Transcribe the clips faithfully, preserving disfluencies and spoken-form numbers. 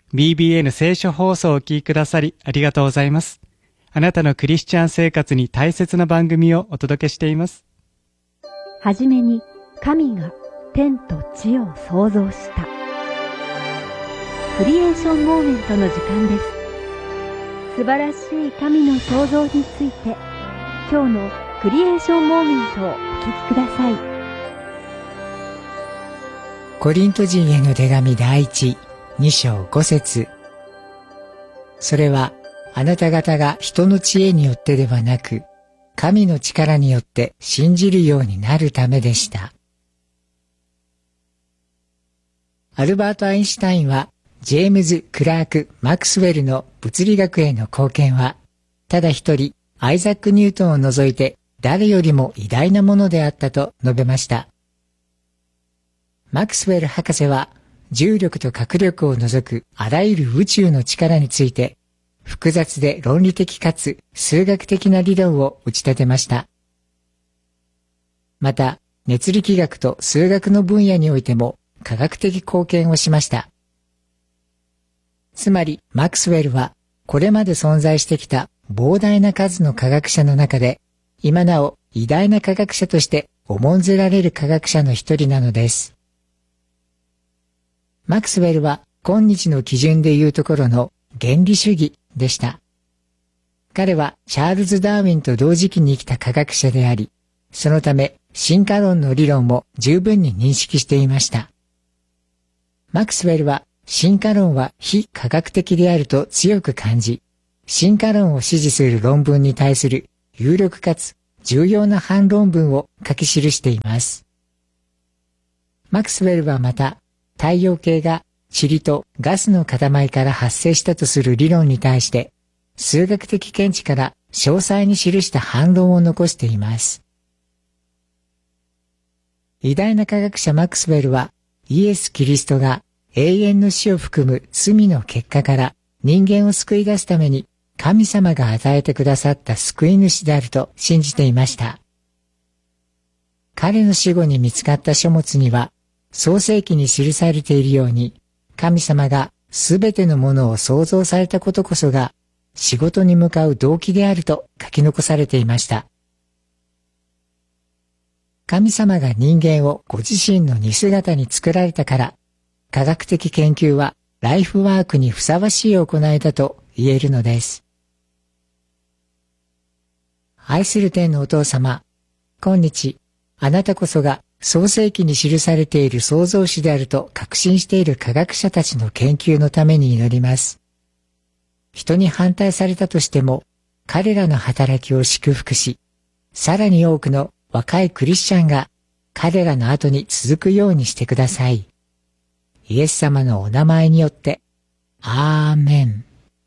ビービーエヌ 聖書放送をお聞きくださりありがとうございます。あなたのクリスチャン生活に大切な番組をお届けしています。 はじめに神が天と地を創造した。クリエーションモーメントの時間です。素晴らしい神の創造について、今日のクリエーションモーメントをお聞きください。 コリント人への手紙第一に章ご節。それはあなた方が人の知恵によってではなく、神の力によって信じるようになるためでした。アルバート・アインシュタインは、ジェームズ・クラーク・マクスウェルの物理学への貢献は、ただ一人、アイザック・ニュートンを除いて誰よりも偉大なものであったと述べました。マクスウェル博士は、重力と拡力を除くあらゆる宇宙の力について、複雑で論理的かつ数学的な理論を打ち立てました。また、熱力学と数学の分野においても科学的貢献をしました。つまり、マクスウェルは、これまで存在してきた膨大な数の科学者の中で、今なお偉大な科学者として重んぜられる科学者の一人なのです。マクスウェルは、今日の基準でいうところの原理主義でした。彼はチャールズ・ダーウィンと同時期に生きた科学者であり、そのため進化論の理論も十分に認識していました。マクスウェルは進化論は非科学的であると強く感じ、進化論を支持する論文に対する有力かつ重要な反論文を書き記しています。マクスウェルはまた、太陽系が塵とガスの塊から発生したとする理論に対して、数学的見地から詳細に記した反論を残しています。偉大な科学者マクスウェルは、イエス・キリストが永遠の死を含む罪の結果から人間を救い出すために神様が与えてくださった救い主であると信じていました。彼の死後に見つかった書物には、創世記に記されているように、神様がすべてのものを創造されたことこそが仕事に向かう動機であると書き残されていました。神様が人間をご自身の似姿に作られたから、科学的研究はライフワークにふさわしい行いだと言えるのです。愛する天のお父様、今日、あなたこそが創世記に記されている創造主であると確信している科学者たちの研究のために祈ります。人に反対されたとしても、彼らの働きを祝福し、さらに多くの若いクリスチャンが彼らの後に続くようにしてください。イエス様のお名前によって、アーメン。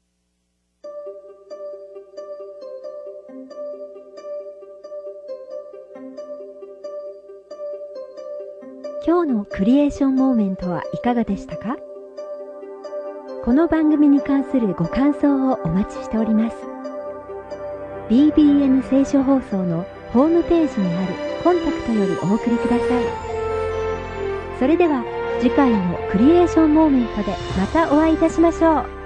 今日のクリエーションモーメントはいかがでしたか？この番組に関するご感想をお待ちしております。ビービーエヌ 聖書放送のホームページにあるコンタクトよりお送りください。それでは次回のクリエーションモーメントでまたお会いいたしましょう。